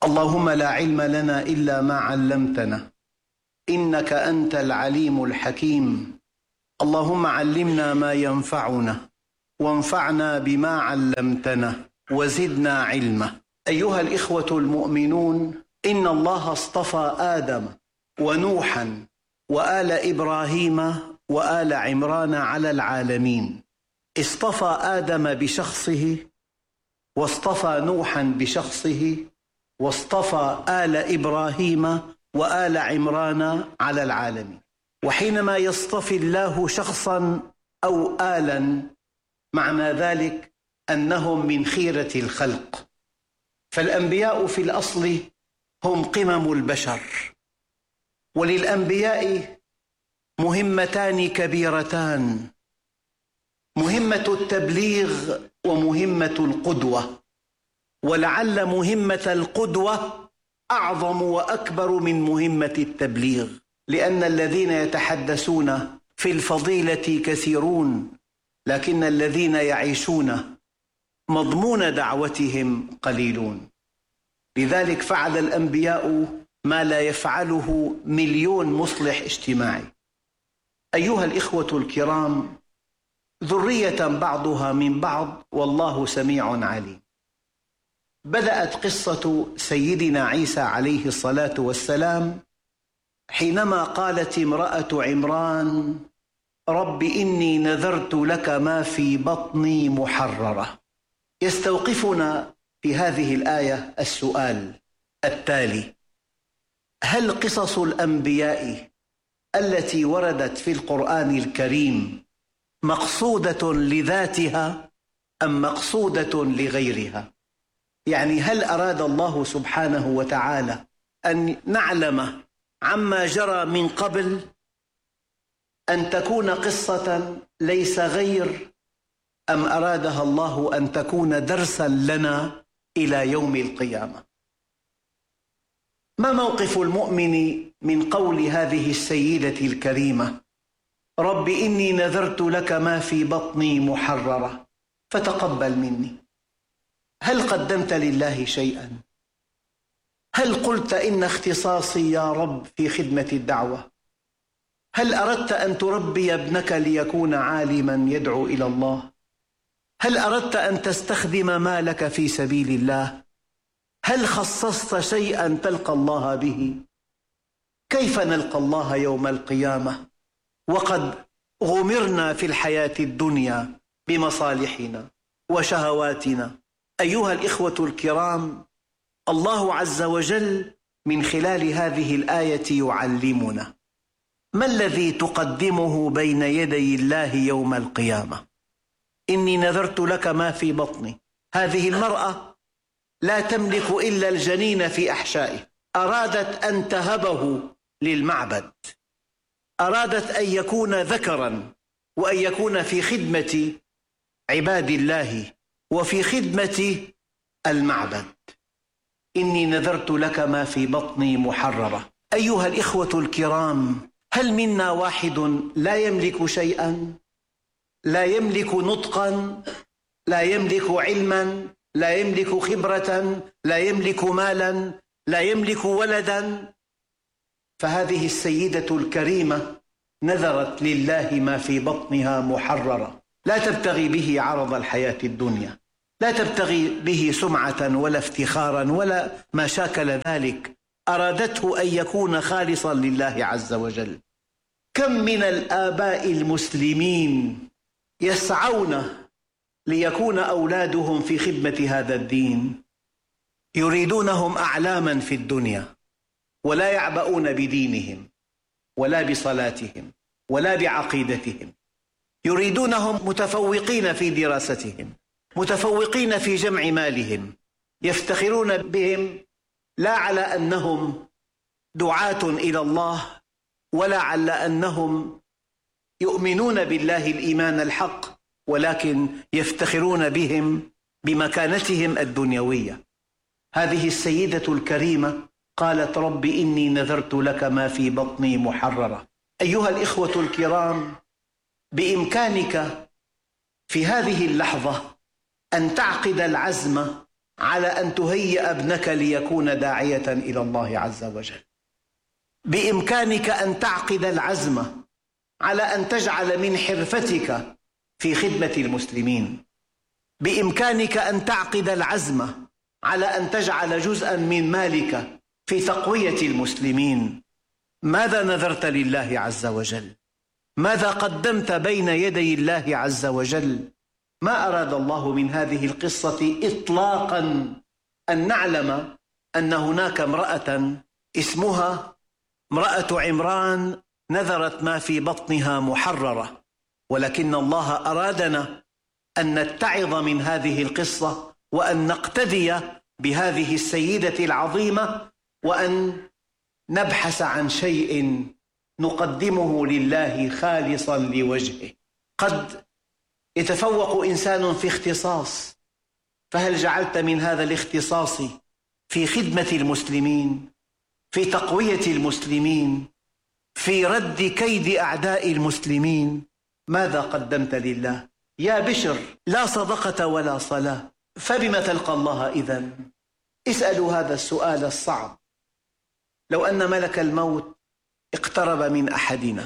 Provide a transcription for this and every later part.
اللهم لا علم لنا إلا ما علمتنا إنك أنت العليم الحكيم. اللهم علمنا ما ينفعنا وانفعنا بما علمتنا وزدنا علما. أيها الإخوة المؤمنون، إن الله اصطفى آدم ونوحا وآل إبراهيم وآل عمران على العالمين. اصطفى آدم بشخصه، واصطفى نوحا بشخصه، واصطفى آل إبراهيم وآل عمران على العالمين. وحينما يصطفي الله شخصا أو آلا، معنى ذلك أنهم من خيرة الخلق. فالأنبياء في الأصل هم قمم البشر، وللأنبياء مهمتان كبيرتان: مهمة التبليغ ومهمة القدوة. ولعل مهمة القدوة أعظم وأكبر من مهمة التبليغ، لأن الذين يتحدثون في الفضيلة كثيرون، لكن الذين يعيشون مضمون دعوتهم قليلون. لذلك فعل الأنبياء ما لا يفعله مليون مصلح اجتماعي. أيها الإخوة الكرام، ذرية بعضها من بعض والله سميع عليم. بدأت قصة سيدنا عيسى عليه الصلاة والسلام حينما قالت امرأة عمران: رب إني نذرت لك ما في بطني محررة. يستوقفنا في هذه الآية السؤال التالي: هل قصص الأنبياء التي وردت في القرآن الكريم مقصودة لذاتها أم مقصودة لغيرها؟ يعني هل أراد الله سبحانه وتعالى أن نعلم عما جرى من قبل، أن تكون قصة ليس غير، أم أرادها الله أن تكون درسا لنا إلى يوم القيامة؟ ما موقف المؤمن من قول هذه السيدة الكريمة: رب إني نذرت لك ما في بطني محررة فتقبل مني؟ هل قدمت لله شيئا؟ هل قلت إن اختصاصي يا رب في خدمة الدعوة؟ هل أردت أن تربي ابنك ليكون عالما يدعو إلى الله؟ هل أردت أن تستخدم مالك في سبيل الله؟ هل خصصت شيئا تلقى الله به؟ كيف نلقى الله يوم القيامة وقد غمرنا في الحياة الدنيا بمصالحنا وشهواتنا؟ أيها الإخوة الكرام، الله عز وجل من خلال هذه الآية يعلمنا ما الذي تقدمه بين يدي الله يوم القيامة. إني نذرت لك ما في بطني. هذه المرأة لا تملك إلا الجنين في أحشائه، أرادت أن تهبه للمعبد، أرادت أن يكون ذكرا وأن يكون في خدمة عباد الله وفي خدمة المعبد. إني نذرت لك ما في بطني محررة. أيها الإخوة الكرام، هل منا واحد لا يملك شيئا؟ لا يملك نطقا، لا يملك علما، لا يملك خبرة، لا يملك مالا، لا يملك ولدا؟ فهذه السيدة الكريمة نذرت لله ما في بطنها محررة، لا تبتغي به عرض الحياة الدنيا، لا تبتغي به سمعة ولا افتخارا ولا ما شاكل ذلك، أرادته أن يكون خالصا لله عز وجل. كم من الآباء المسلمين يسعون ليكون أولادهم في خدمة هذا الدين، يريدونهم أعلاما في الدنيا ولا يعبؤون بدينهم ولا بصلاتهم ولا بعقيدتهم، يريدونهم متفوقين في دراستهم، متفوقين في جمع مالهم، يفتخرون بهم لا على أنهم دعاة إلى الله ولا على أنهم يؤمنون بالله الإيمان الحق، ولكن يفتخرون بهم بمكانتهم الدنيوية. هذه السيدة الكريمة قالت: رب إني نذرت لك ما في بطني محررة. أيها الإخوة الكرام، بإمكانك في هذه اللحظة أن تعقد العزم على أن تهيئ ابنك ليكون داعية إلى الله عز وجل. بإمكانك أن تعقد العزم على أن تجعل من حرفتك في خدمة المسلمين. بإمكانك أن تعقد العزم على أن تجعل جزءا من مالك في تقوية المسلمين. ماذا نذرت لله عز وجل؟ ماذا قدمت بين يدي الله عز وجل؟ ما أراد الله من هذه القصة إطلاقا أن نعلم أن هناك امرأة اسمها امرأة عمران نذرت ما في بطنها محررة، ولكن الله أرادنا أن نتعظ من هذه القصة وأن نقتدي بهذه السيدة العظيمة، وأن نبحث عن شيء نقدمه لله خالصا لوجهه. قد يتفوق إنسان في اختصاص، فهل جعلت من هذا الاختصاص في خدمة المسلمين، في تقوية المسلمين، في رد كيد أعداء المسلمين؟ ماذا قدمت لله؟ يا بشر، لا صدقة ولا صلاة، فبما تلقى الله إذن؟ اسألوا هذا السؤال الصعب. لو أن ملك الموت اقترب من أحدنا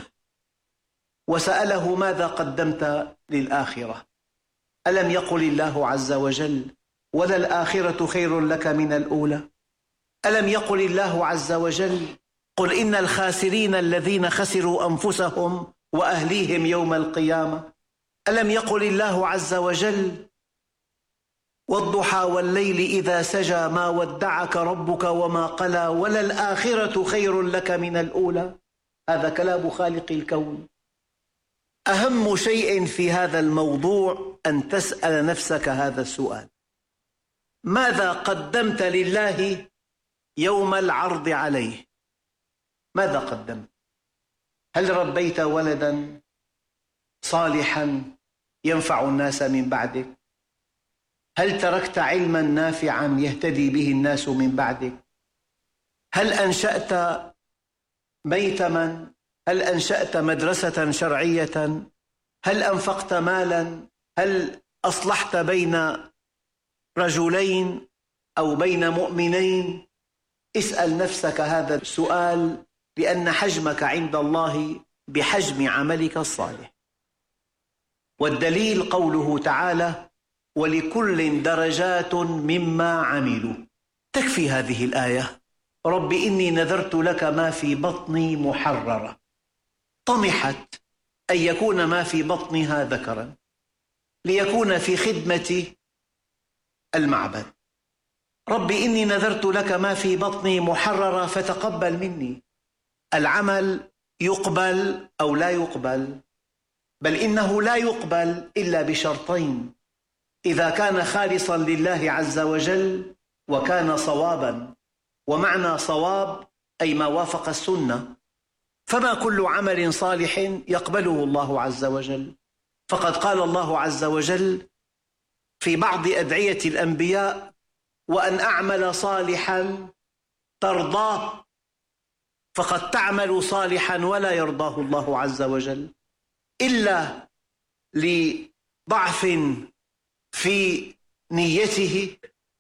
وسأله ماذا قدمت للآخرة، ألم يقل الله عز وجل وللآخرة خير لك من الأولى؟ ألم يقل الله عز وجل قل إن الخاسرين الذين خسروا أنفسهم وأهليهم يوم القيامة؟ ألم يقل الله عز وجل والضحى والليل إذا سجى ما ودعك ربك وما قلى وللآخرة خير لك من الأولى؟ هذا كلام خالق الكون. أهم شيء في هذا الموضوع أن تسأل نفسك هذا السؤال: ماذا قدمت لله يوم العرض عليه؟ ماذا قدمت؟ هل ربيت ولدا صالحا ينفع الناس من بعدك؟ هل تركت علما نافعا يهتدي به الناس من بعدك؟ هل أنشأت ميتما؟ هل أنشأت مدرسة شرعية؟ هل أنفقت مالا؟ هل أصلحت بين رجلين أو بين مؤمنين؟ اسأل نفسك هذا السؤال، لأن حجمك عند الله بحجم عملك الصالح. والدليل قوله تعالى ولكل درجات مما عملوا. تكفي هذه الآية: رب إني نذرت لك ما في بطني محررة. طمحت أن يكون ما في بطنها ذكرا ليكون في خدمة المعبد. رب إني نذرت لك ما في بطني محررة فتقبل مني. العمل يقبل أو لا يقبل، بل إنه لا يقبل إلا بشرطين: إذا كان خالصا لله عز وجل وكان صوابا. ومعنى صواب أي ما وافق السنة. فما كل عمل صالح يقبله الله عز وجل، فقد قال الله عز وجل في بعض أدعية الأنبياء: وأن أعمل صالحا ترضاه. فقد تعمل صالحا ولا يرضاه الله عز وجل إلا لضعف في نيته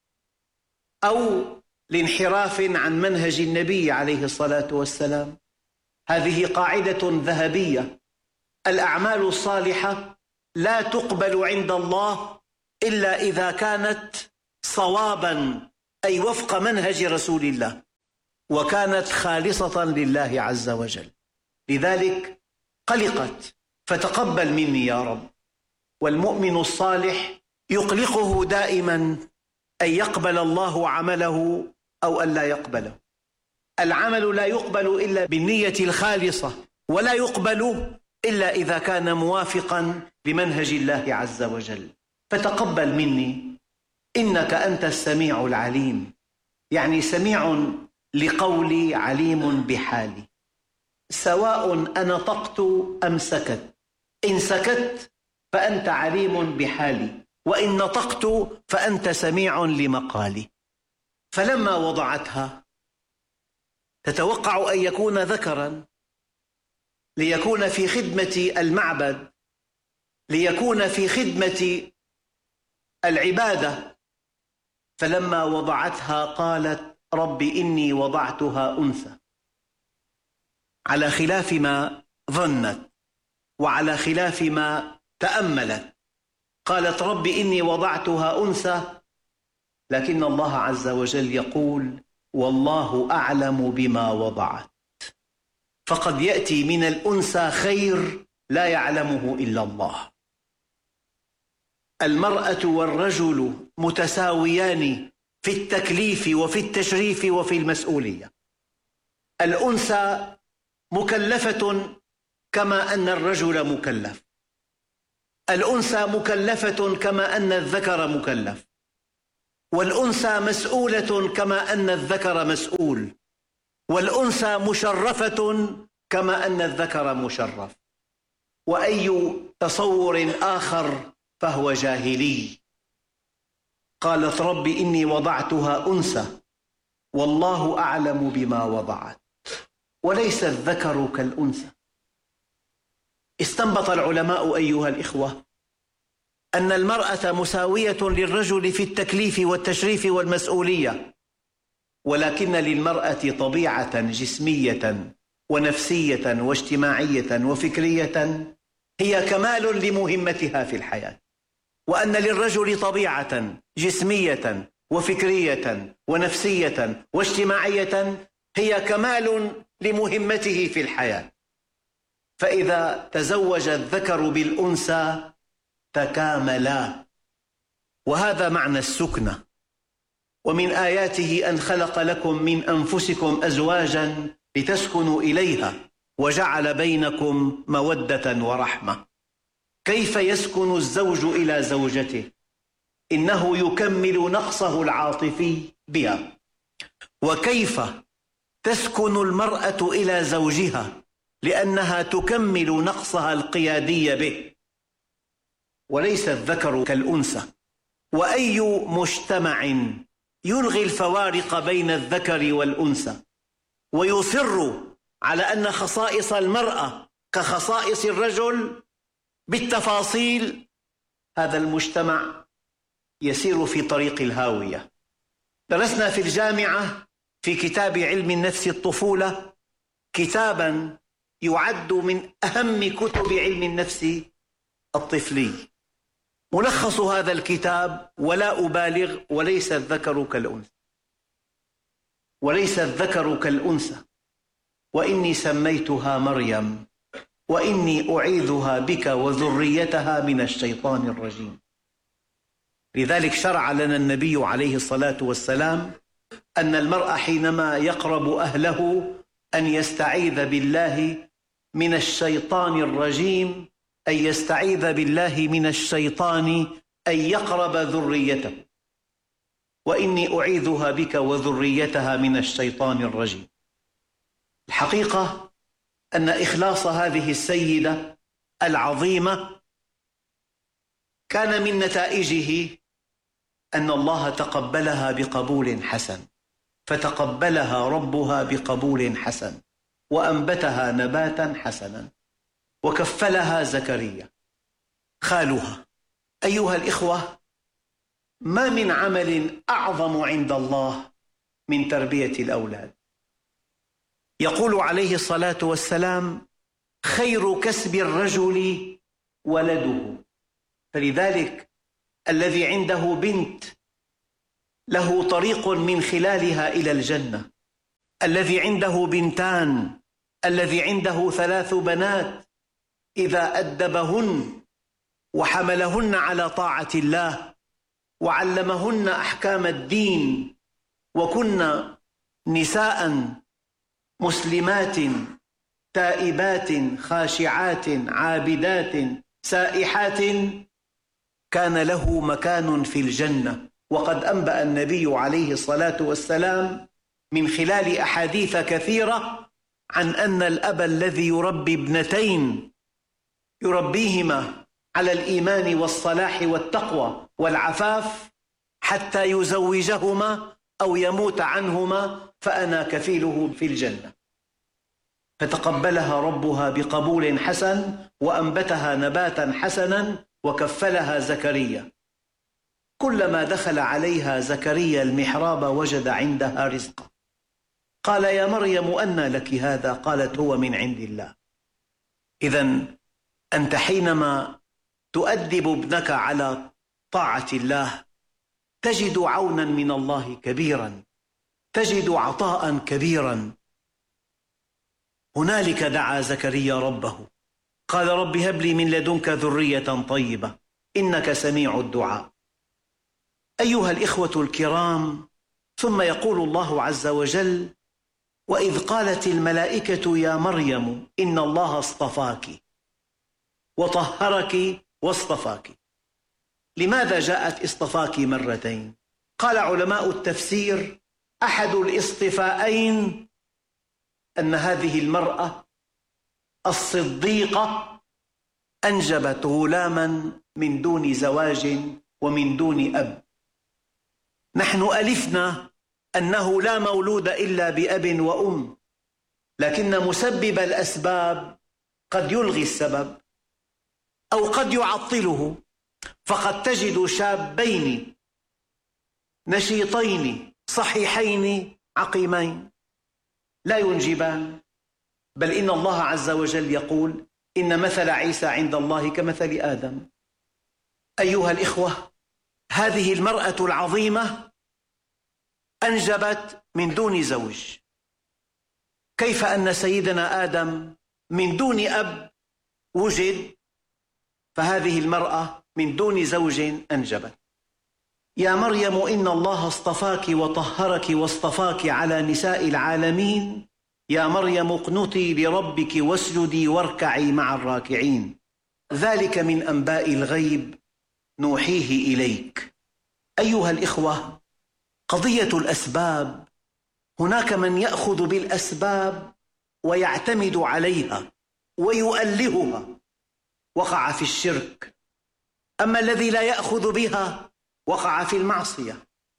أو لانحراف عن منهج النبي عليه الصلاة والسلام. هذه قاعدة ذهبية: الأعمال الصالحة لا تقبل عند الله إلا إذا كانت صوابا، أي وفق منهج رسول الله، وكانت خالصة لله عز وجل. لذلك قلقت: فتقبل مني يا رب. والمؤمن الصالح يقلقه دائما أن يقبل الله عمله أو أن لا يقبله. العمل لا يقبل إلا بالنية الخالصة، ولا يقبل إلا إذا كان موافقا لمنهج الله عز وجل. فتقبل مني إنك أنت السميع العليم، يعني سميع لقولي عليم بحالي. سواء أنطقت أم سكت، إن سكت فأنت عليم بحالي، وإن نطقت فأنت سميع لمقالي. فلما وضعتها تتوقع أن يكون ذكرا ليكون في خدمة المعبد، ليكون في خدمة العبادة، فلما وضعتها قالت رب إني وضعتها أنثى، على خلاف ما ظنت وعلى خلاف ما تأملت. قالت رب إني وضعتها أنثى، لكن الله عز وجل يقول والله أعلم بما وضعت، فقد يأتي من الأنثى خير لا يعلمه إلا الله. المرأة والرجل متساويان في التكليف وفي التشريف وفي المسؤولية. الأنثى مكلفة كما أن الرجل مكلف، الأنثى مكلفة كما أن الذكر مكلف، والأنثى مسؤولة كما أن الذكر مسؤول، والأنثى مشرفة كما أن الذكر مشرف. وأي تصور آخر فهو جاهلي. قالت رب إني وضعتها أنثى والله أعلم بما وضعت وليس الذكر كالأنثى. استنبط العلماء أيها الإخوة أن المرأة مساوية للرجل في التكليف والتشريف والمسؤولية، ولكن للمرأة طبيعة جسمية ونفسية واجتماعية وفكرية هي كمال لمهمتها في الحياة، وأن للرجل طبيعة جسمية وفكرية ونفسية واجتماعية هي كمال لمهمته في الحياة. فإذا تزوج الذكر بالأنثى تكاملا، وهذا معنى السكنة. ومن آياته أن خلق لكم من أنفسكم أزواجا لتسكنوا إليها وجعل بينكم مودة ورحمة. كيف يسكن الزوج إلى زوجته؟ إنه يكمل نقصه العاطفي بها. وكيف تسكن المرأة إلى زوجها؟ لأنها تكمل نقصها القيادي به، وليس الذكر كالأنثى. وأي مجتمع يلغي الفوارق بين الذكر والأنثى ويصر على أن خصائص المرأة كخصائص الرجل بالتفاصيل، هذا المجتمع يسير في طريق الهاوية. درسنا في الجامعة في كتاب علم النفس الطفولة كتابا يعد من أهم كتب علم النفس الطفلي. ملخص هذا الكتاب: ولا أبالغ، وليس الذكر كالأنثى، وليس الذكر كالأنثى، وإني سميتها مريم وإني أعيذها بك وذريتها من الشيطان الرجيم. لذلك شرع لنا النبي عليه الصلاة والسلام أن المرء حينما يقرب أهله أن يستعيذ بالله من الشيطان الرجيم، أن يستعيذ بالله من الشيطان أن يقرب ذريته، وإني أعيذها بك وذريتها من الشيطان الرجيم. الحقيقة أن إخلاص هذه السيدة العظيمة كان من نتائجه أن الله تقبلها بقبول حسن، فتقبلها ربها بقبول حسن وأنبتها نباتا حسنا وكفلها زكريا خالها. أيها الإخوة، ما من عمل أعظم عند الله من تربية الأولاد. يقول عليه الصلاة والسلام: خير كسب الرجل ولده. فلذلك الذي عنده بنت له طريق من خلالها إلى الجنة، الذي عنده بنتان، الذي عنده 3 بنات، إذا أدبهن وحملهن على طاعة الله وعلمهن أحكام الدين وكن نساء مسلمات تائبات خاشعات عابدات سائحات، كان له مكان في الجنة. وقد أنبأ النبي عليه الصلاة والسلام من خلال أحاديث كثيرة عن أن الأب الذي يربي ابنتين يربيهما على الإيمان والصلاح والتقوى والعفاف حتى يزوجهما أو يموت عنهما، فأنا كفيله في الجنة. فتقبلها ربها بقبول حسن وأنبتها نباتا حسنا وكفلها زكريا. كلما دخل عليها زكريا المحراب وجد عندها رزقا. قال يا مريم أنى لك هذا؟ قالت هو من عند الله. إذن أنت حينما تؤدب ابنك على طاعة الله تجد عونا من الله كبيرا، تجد عطاء كبيرا. هنالك دعا زكريا ربه قال رب هب لي من لدنك ذرية طيبة إنك سميع الدعاء. أيها الإخوة الكرام، ثم يقول الله عز وجل وإذ قالت الملائكة يا مريم إن الله اصطفاك وطهرك واصطفاك. لماذا جاءت اصطفاك مرتين؟ قال علماء التفسير أحد الاصطفاءين أن هذه المرأة الصديقة أنجبت غلاما من دون زواج ومن دون أب. نحن ألفنا أنه لا مولود إلا بأب وأم، لكن مسبب الأسباب قد يلغي السبب أو قد يعطله، فقد تجد شابين نشيطين صحيحين عقيمين لا ينجبان، بل إن الله عز وجل يقول إن مثل عيسى عند الله كمثل آدم. أيها الإخوة، هذه المرأة العظيمة أنجبت من دون زوج. كيف أن سيدنا آدم من دون أب وجد، فهذه المرأة من دون زوج أنجبت. يا مريم إن الله اصطفاك وطهرك واصطفاك على نساء العالمين يا مريم اقنتي لربك واسجدي واركعي مع الراكعين. ذلك من أنباء الغيب نوحيه إليك. أيها الإخوة، قضية الأسباب، هناك من يأخذ بالأسباب ويعتمد عليها ويؤلهها، وقع في الشرك. أما الذي لا يأخذ بها وقع في المعصية.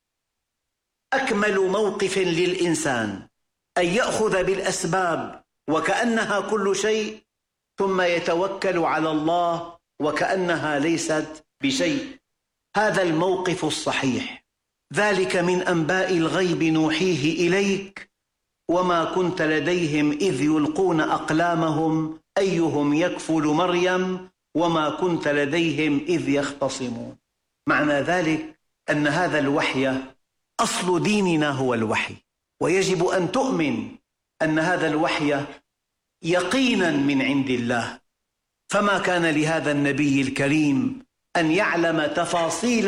أكمل موقف للإنسان أن يأخذ بالأسباب وكأنها كل شيء، ثم يتوكل على الله وكأنها ليست بشيء. هذا الموقف الصحيح. ذلك من أنباء الغيب نوحيه إليك وما كنت لديهم إذ يلقون أقلامهم أيهم يكفل مريم وما كنت لديهم إذ يختصمون. معنى ذلك أن هذا الوحي أصل ديننا هو الوحي، ويجب أن تؤمن أن هذا الوحي يقينا من عند الله. فما كان لهذا النبي الكريم أن يعلم تفاصيل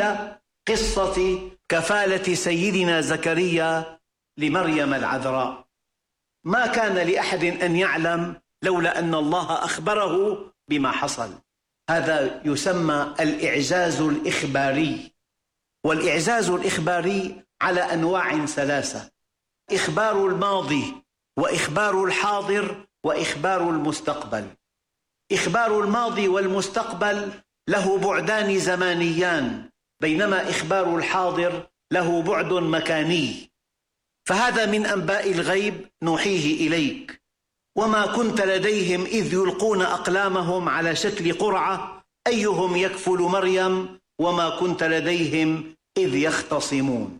قصة كفالة سيدنا زكريا لمريم العذراء. ما كان لأحد أن يعلم لولا أن الله أخبره بما حصل. هذا يسمى الإعجاز الإخباري. والإعجاز الإخباري على أنواع ثلاثة: إخبار الماضي، وإخبار الحاضر، وإخبار المستقبل. إخبار الماضي والمستقبل له بعدان زمانيان، بينما إخبار الحاضر له بعد مكاني. فهذا من أنباء الغيب نوحيه إليك. وما كنت لديهم إذ يلقون أقلامهم على شكل قرعة أيهم يكفل مريم وما كنت لديهم إذ يختصمون.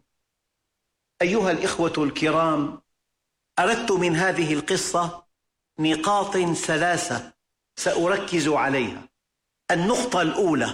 أيها الإخوة الكرام، أردت من هذه القصة نقاط ثلاثة سأركز عليها. النقطة الأولى: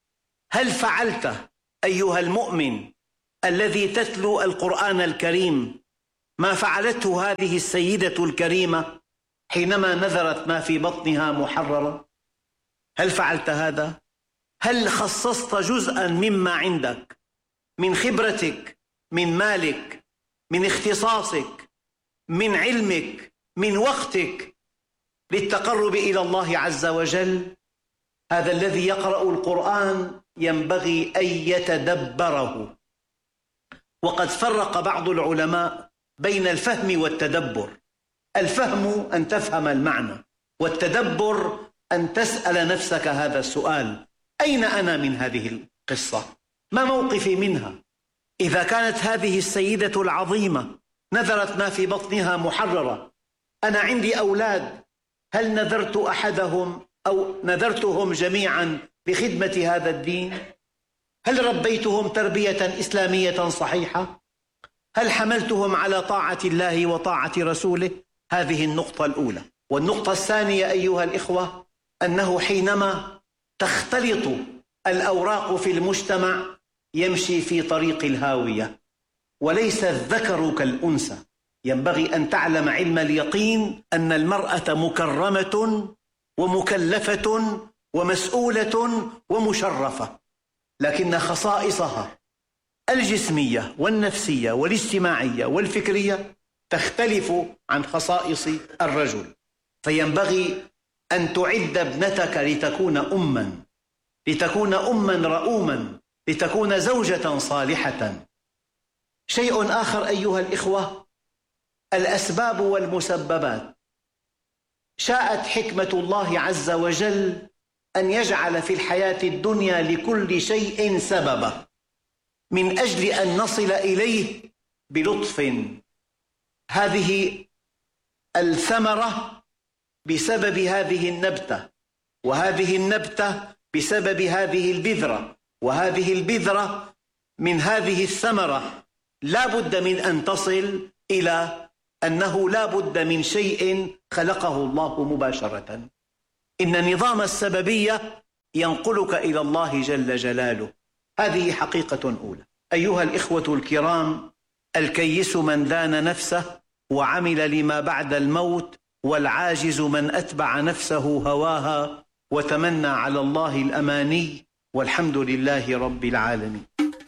هل فعلت أيها المؤمن الذي تتلو القرآن الكريم ما فعلته هذه السيدة الكريمة حينما نذرت ما في بطنها محررة؟ هل فعلت هذا؟ هل خصصت جزءا مما عندك من خبرتك، من مالك، من اختصاصك، من علمك، من وقتك للتقرب إلى الله عز وجل؟ هذا الذي يقرأ القرآن ينبغي أن يتدبره. وقد فرق بعض العلماء بين الفهم والتدبر. الفهم أن تفهم المعنى، والتدبر أن تسأل نفسك هذا السؤال: أين أنا من هذه القصة؟ ما موقفي منها؟ إذا كانت هذه السيدة العظيمة نذرت ما في بطنها محررة، أنا عندي أولاد، هل نذرت أحدهم أو نذرتهم جميعا بخدمة هذا الدين؟ هل ربيتهم تربية إسلامية صحيحة؟ هل حملتهم على طاعة الله وطاعة رسوله؟ هذه النقطة الأولى. والنقطة الثانية أيها الإخوة، أنه حينما تختلط الأوراق في المجتمع يمشي في طريق الهاوية، وليس الذكر كالأنثى. ينبغي أن تعلم علم اليقين أن المرأة مكرمة ومكلفة ومسؤولة ومشرفة، لكن خصائصها الجسمية والنفسية والاجتماعية والفكرية تختلف عن خصائص الرجل. فينبغي أن تعد ابنتك لتكون أماً رؤوماً، لتكون زوجة صالحة. شيء آخر أيها الإخوة، الأسباب والمسببات. شاءت حكمة الله عز وجل أن يجعل في الحياة الدنيا لكل شيء سببا من أجل أن نصل إليه بلطف. هذه الثمرة بسبب هذه النبتة، وهذه النبتة بسبب هذه البذرة، وهذه البذرة من هذه الثمرة. لا بد من أن تصل إلى أنه لا بد من شيء خلقه الله مباشرة. إن نظام السببية ينقلك إلى الله جل جلاله. هذه حقيقة أولى. أيها الإخوة الكرام، الكيس من دان نفسه وعمل لما بعد الموت، والعاجز من أتبع نفسه هواها وتمنى على الله الأماني، والحمد لله رب العالمين.